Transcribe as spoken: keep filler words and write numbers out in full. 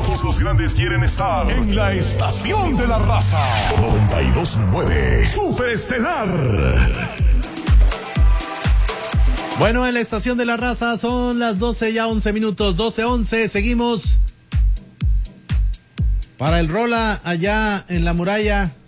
Todos los grandes quieren estar en la estación de la raza. noventa y dos punto nueve Superestelar. Bueno, en la estación de la raza son las doce ya once minutos, doce once, seguimos. Para el Rola allá en la muralla,